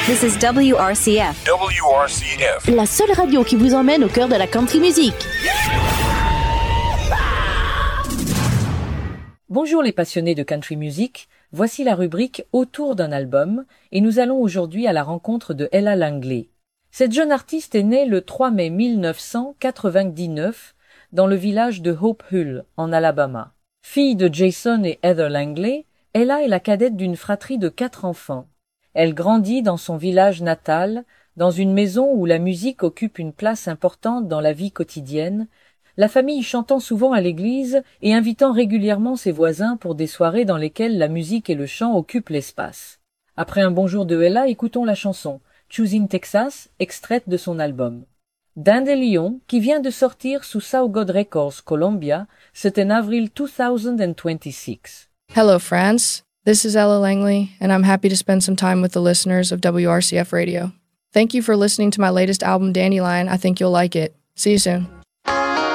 This is WRCF. WRCF. La seule radio qui vous emmène au cœur de la country music. Bonjour les passionnés de country music, voici la rubrique Autour d'un album et nous allons aujourd'hui à la rencontre de Ella Langley. Cette jeune artiste est née le 3 mai 1999 dans le village de Hope Hull, en Alabama. Fille de Jason et Heather Langley, Ella est la cadette d'une fratrie de 4 enfants. Elle grandit dans son village natal, dans une maison où la musique occupe une place importante dans la vie quotidienne, la famille chantant souvent à l'église et invitant régulièrement ses voisins pour des soirées dans lesquelles la musique et le chant occupent l'espace. Après un bonjour de Ella, écoutons la chanson « Choosing Texas », extraite de son album. Dandelion, qui vient de sortir sous South God Records Columbia, c'est en avril 2026. Hello, France. This is Ella Langley, and I'm happy to spend some time with the listeners of WRCF Radio. Thank you for listening to my latest album, Dandelion. I think you'll like it. See you soon.